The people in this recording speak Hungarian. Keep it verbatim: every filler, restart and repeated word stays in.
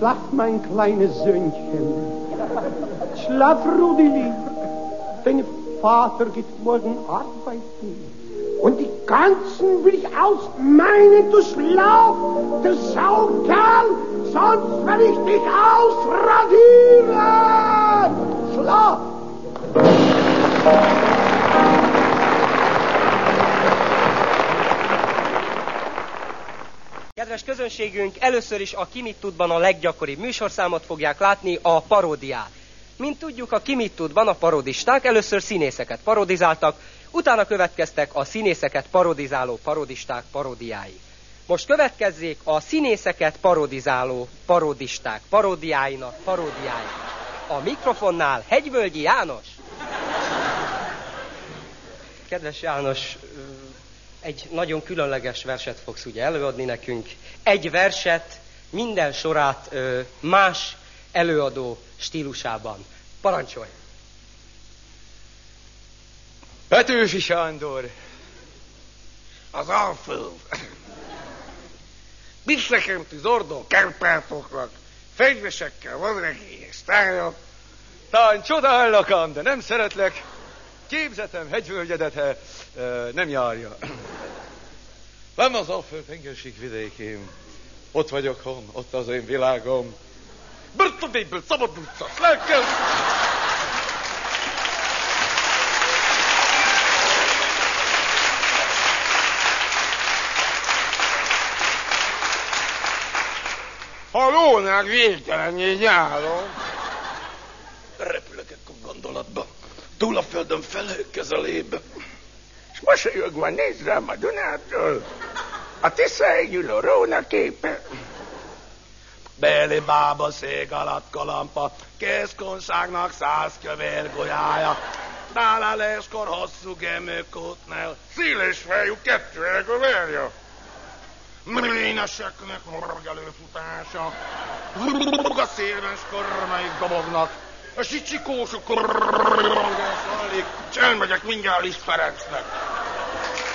Schlaf, mein kleines Söhnchen. Schlaf, Rudeli. Dein Vater geht morgen arbeiten. Und die ganzen will ich ausmeinen, du Schlaf, der Saukerl, sonst will ich dich ausradieren. Schlaf! Kedves közönségünk, először is a Ki mit tudban a leggyakoribb műsorszámot fogják látni, a paródiát. Mint tudjuk, a Ki mit tudban a parodisták először színészeket parodizáltak, utána következtek a színészeket parodizáló parodisták parodiái. Most következzék a színészeket parodizáló parodisták parodiáinak paródiái. A mikrofonnál Hegyvölgyi János. Kedves János, egy nagyon különleges verset fogsz ugye előadni nekünk. Egy verset, minden sorát más előadó stílusában. Parancsolj! Petőfi Sándor. Az Alföld. Biszekenti zordó kerpátoknak, fegyvesekkel van neki sztárja. Tán csodálnak ám, de nem szeretlek. Képzetem hegyvölgyedet, he, e, nem járja. Nem az Alföld tengerség vidékén. Ott vagyok, hon, ott az én világom. Börtönbéből szabadulsz a lelkem. Ha lónák végtelenjé nyáron. Repülök a gondolatba, túl a földön felhők közelébe. És mosolyogva néz rám a Dunától a tisztáigülő róna képe. Béli bába szék alatt kalampa, kézkonságnak száz kövér gulyája. Náláleskor hosszú gemőkútnál, Széles fejú kettő elgovárja. Mréneseknek morg előfutása. A szélben kormáig dobognak. A sicsikósok korrogás alig. S elmegyek mindjárt Liszt Ferencnek.